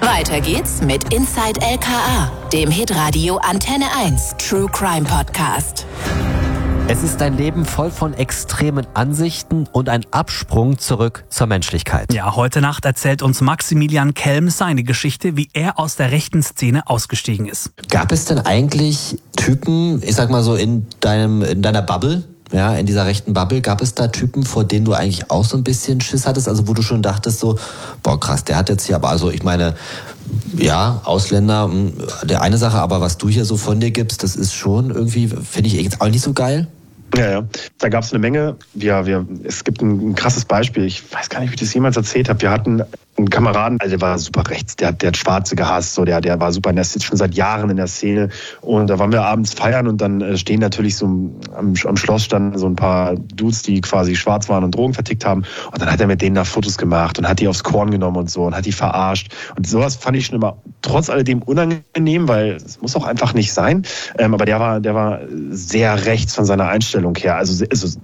Weiter geht's mit Inside LKA, dem Hitradio Antenne 1 True Crime Podcast. Es ist ein Leben voll von extremen Ansichten und ein Absprung zurück zur Menschlichkeit. Ja, heute Nacht erzählt uns Maximilian Kelm seine Geschichte, wie er aus der rechten Szene ausgestiegen ist. Gab es denn eigentlich Typen, ich sag mal so in deiner Bubble, ja, in dieser rechten Bubble, gab es da Typen, vor denen du eigentlich auch so ein bisschen Schiss hattest, also wo du schon dachtest so, boah krass, der hat jetzt hier, aber also ich meine, ja, Ausländer, der eine Sache, aber was du hier so von dir gibst, das ist schon irgendwie, finde ich jetzt auch nicht so geil. Ja. Da gab es eine Menge. Es gibt ein krasses Beispiel. Ich weiß gar nicht, wie ich das jemals erzählt habe. Wir hatten einen Kameraden, also der war super rechts, der hat Schwarze gehasst, so der war super, der ist schon seit Jahren in der Szene. Und da waren wir abends feiern und dann stehen natürlich so am Schloss standen so ein paar Dudes, die quasi schwarz waren und Drogen vertickt haben. Und dann hat er mit denen da Fotos gemacht und hat die aufs Korn genommen und so und hat die verarscht. Und sowas fand ich schon immer trotz alledem unangenehm, weil es muss auch einfach nicht sein. Aber der war sehr rechts von seiner Einstellung her. Also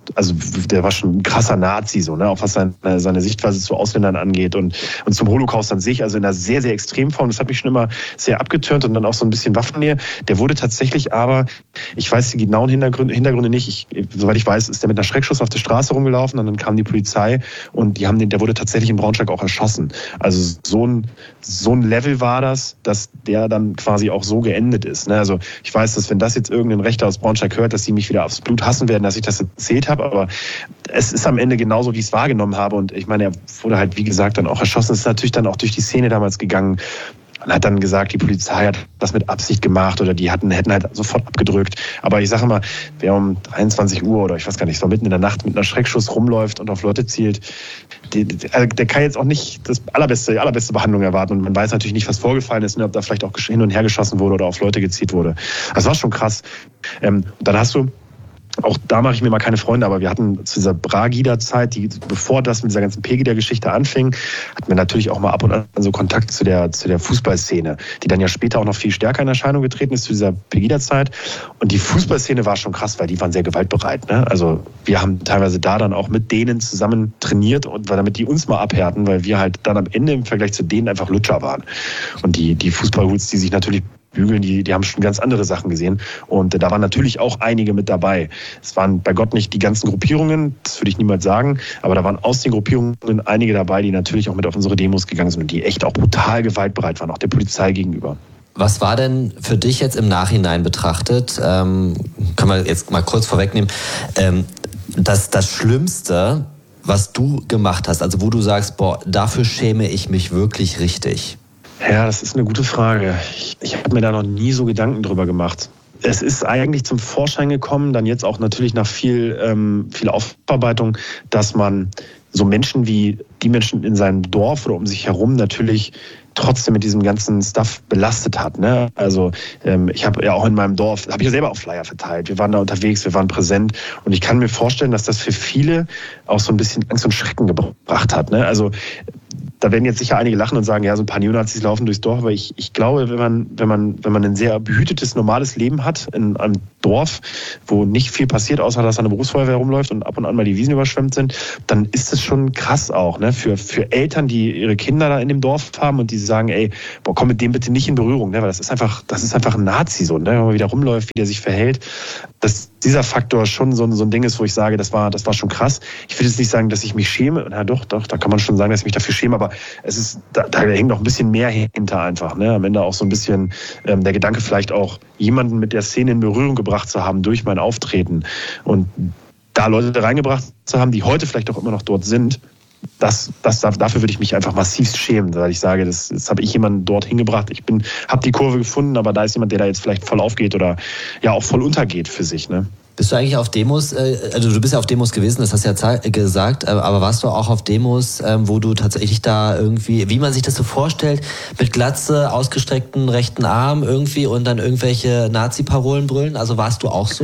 der war schon ein krasser Nazi, so, ne? Auch was seine Sichtweise zu Ausländern angeht und zum Holocaust an sich, also in einer sehr, sehr extremen Form. Das hat mich schon immer sehr abgetürnt und dann auch so ein bisschen Waffennähe. Der wurde tatsächlich aber, ich weiß die genauen Hintergründe nicht, soweit ich weiß, ist der mit einer Schreckschuss auf der Straße rumgelaufen und dann kam die Polizei und der wurde tatsächlich in Braunschweig auch erschossen. Also so ein Level war das, dass der dann quasi auch so geendet ist. Ne? Also ich weiß, dass wenn das jetzt irgendein Rechter aus Braunschweig hört, dass sie mich wieder aufs Blut hassen werden, dass ich das erzählt habe, aber es ist am Ende genauso, wie ich es wahrgenommen habe und ich meine, er wurde halt, wie gesagt, dann auch erschossen. Es ist natürlich dann auch durch die Szene damals gegangen und hat dann gesagt, die Polizei hat das mit Absicht gemacht oder die hätten halt sofort abgedrückt. Aber ich sage immer, wer um 23 Uhr oder ich weiß gar nicht, so mitten in der Nacht mit einer Schreckschuss rumläuft und auf Leute zielt, der kann jetzt auch nicht die allerbeste Behandlung erwarten. Und man weiß natürlich nicht, was vorgefallen ist, ne, ob da vielleicht auch hin und her geschossen wurde oder auf Leute gezielt wurde. Das war schon krass. Dann hast du, auch da mache ich mir mal keine Freunde, aber wir hatten zu dieser Bragida-Zeit, bevor das mit dieser ganzen Pegida-Geschichte anfing, hatten wir natürlich auch mal ab und an so Kontakt zu der Fußballszene, die dann ja später auch noch viel stärker in Erscheinung getreten ist zu dieser Pegida-Zeit. Und die Fußballszene war schon krass, weil die waren sehr gewaltbereit. Ne? Also wir haben teilweise da dann auch mit denen zusammen trainiert, und damit die uns mal abhärten, weil wir halt dann am Ende im Vergleich zu denen einfach Lutscher waren. Und die Fußballhoots, die sich natürlich bügeln, die haben schon ganz andere Sachen gesehen. Und da waren natürlich auch einige mit dabei. Es waren bei Gott nicht die ganzen Gruppierungen, das würde ich niemals sagen, aber da waren aus den Gruppierungen einige dabei, die natürlich auch mit auf unsere Demos gegangen sind und die echt auch brutal gewaltbereit waren, auch der Polizei gegenüber. Was war denn für dich jetzt im Nachhinein betrachtet, können wir jetzt mal kurz vorwegnehmen, das Schlimmste, was du gemacht hast, also wo du sagst, boah, dafür schäme ich mich wirklich richtig? Ja, das ist eine gute Frage. Ich habe mir da noch nie so Gedanken drüber gemacht. Es ist eigentlich zum Vorschein gekommen, dann jetzt auch natürlich nach viel Aufarbeitung, dass man so Menschen wie die Menschen in seinem Dorf oder um sich herum natürlich trotzdem mit diesem ganzen Stuff belastet hat. Ne? Also ich habe ja auch in meinem Dorf, habe ich ja selber auch Flyer verteilt. Wir waren da unterwegs, wir waren präsent und ich kann mir vorstellen, dass das für viele auch so ein bisschen Angst und Schrecken gebracht hat. Ne? Also da werden jetzt sicher einige lachen und sagen, ja, so ein paar Neonazis laufen durchs Dorf, aber ich glaube, wenn man ein sehr behütetes, normales Leben hat in einem Dorf, wo nicht viel passiert, außer dass eine Berufsfeuerwehr rumläuft und ab und an mal die Wiesen überschwemmt sind, dann ist es schon krass auch, ne? Für Eltern, die ihre Kinder da in dem Dorf haben und die sagen, ey, boah, komm mit dem bitte nicht in Berührung, ne? Weil das ist einfach ein Nazi, so, ne? Wenn man wieder rumläuft, wie der sich verhält, dass dieser Faktor schon so ein Ding ist, wo ich sage, das war schon krass. Ich will jetzt nicht sagen, dass ich mich schäme, na doch, da kann man schon sagen, dass ich mich dafür schäme, aber es ist, da hängt noch ein bisschen mehr hinter einfach, ne? Am Ende auch so ein bisschen der Gedanke, vielleicht auch jemanden mit der Szene in Berührung gebracht zu haben durch mein Auftreten und da Leute reingebracht zu haben, die heute vielleicht auch immer noch dort sind. Dafür würde ich mich einfach massivst schämen, weil ich sage, das habe ich jemanden dort hingebracht. Habe die Kurve gefunden, aber da ist jemand, der da jetzt vielleicht voll aufgeht oder ja auch voll untergeht für sich, ne? Bist du eigentlich auf Demos, also du bist ja auf Demos gewesen, das hast du ja gesagt, aber warst du auch auf Demos, wo du tatsächlich da irgendwie, wie man sich das so vorstellt, mit Glatze, ausgestreckten rechten Arm irgendwie und dann irgendwelche Nazi-Parolen brüllen? Also warst du auch so?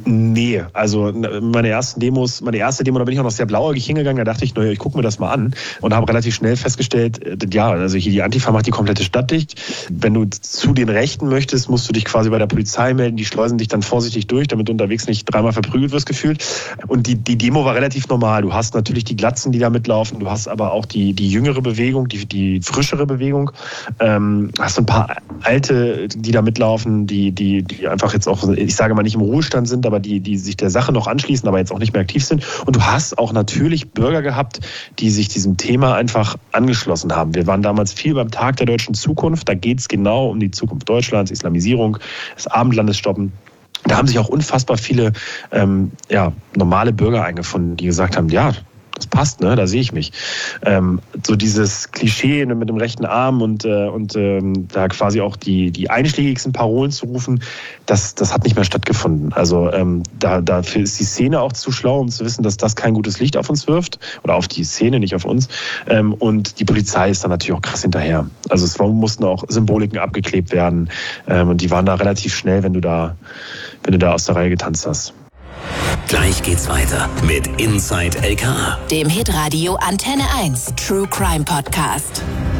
Nee, also meine erste Demo, da bin ich auch noch sehr blauäugig hingegangen, da dachte ich, naja, ich gucke mir das mal an und habe relativ schnell festgestellt, ja, also hier die Antifa macht die komplette Stadt dicht. Wenn du zu den Rechten möchtest, musst du dich quasi bei der Polizei melden, die schleusen dich dann vorsichtig durch, damit du unterwegs nicht dreimal verprügelt wirst gefühlt. Und die Demo war relativ normal. Du hast natürlich die Glatzen, die da mitlaufen, du hast aber auch die jüngere Bewegung, die frischere Bewegung. Hast ein paar Alte, die da mitlaufen, die einfach jetzt auch, ich sage mal nicht im Ruhestand sind, aber die sich der Sache noch anschließen, aber jetzt auch nicht mehr aktiv sind. Und du hast auch natürlich Bürger gehabt, die sich diesem Thema einfach angeschlossen haben. Wir waren damals viel beim Tag der deutschen Zukunft. Da geht es genau um die Zukunft Deutschlands, Islamisierung, das Abendlandes stoppen. Da haben sich auch unfassbar viele normale Bürger eingefunden, die gesagt haben, ja, das passt, ne? Da sehe ich mich. So dieses Klischee mit dem rechten Arm und da quasi auch die einschlägigsten Parolen zu rufen, das hat nicht mehr stattgefunden. Also dafür ist die Szene auch zu schlau, um zu wissen, dass das kein gutes Licht auf uns wirft oder auf die Szene, nicht auf uns. Und die Polizei ist dann natürlich auch krass hinterher. Also es mussten auch Symboliken abgeklebt werden und die waren da relativ schnell, wenn du da aus der Reihe getanzt hast. Gleich geht's weiter mit Inside LKA, dem Hitradio Antenne 1 True Crime Podcast.